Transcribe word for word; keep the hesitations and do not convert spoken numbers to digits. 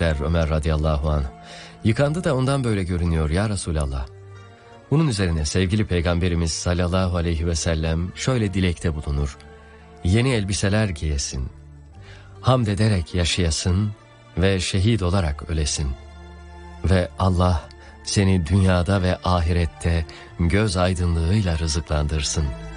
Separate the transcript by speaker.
Speaker 1: der Ömer radıyallahu anh. Yıkandı da ondan böyle görünüyor ya Resulallah. Bunun üzerine sevgili Peygamberimiz sallallahu aleyhi ve sellem şöyle dilekte bulunur. Yeni elbiseler giyesin, hamd ederek yaşayasın ve şehit olarak ölesin. Ve Allah seni dünyada ve ahirette göz aydınlığıyla rızıklandırsın.